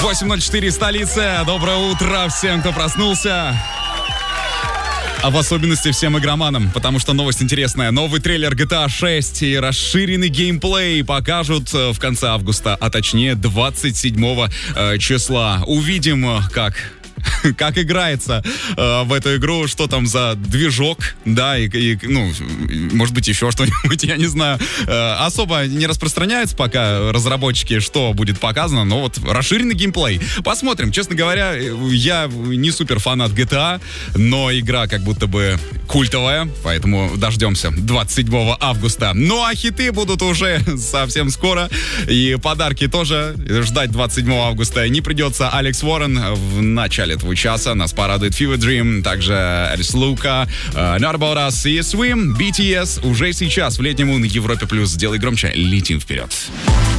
8:04, столица. Доброе утро всем, кто проснулся. А в особенности всем игроманам, потому что новость интересная. Новый трейлер GTA 6 и расширенный геймплей покажут в конце августа, а точнее 27 числа. Увидим, как играется в эту игру, что там за движок, да, и может быть, еще что-нибудь, я не знаю. Особо не распространяется пока разработчики, что будет показано, но вот расширенный геймплей. Посмотрим. Честно говоря, я не супер фанат GTA, но игра как будто бы культовая, поэтому дождемся 27 августа. Ну, а хиты будут уже совсем скоро, и подарки тоже ждать 27 августа не придется. Алекс Уоррен в начале этого часа нас порадует Fever Dream, также Эрис Лука, Not About Us и Swim, BTS уже сейчас в летнем на Европе+. Сделай громче, летим вперед.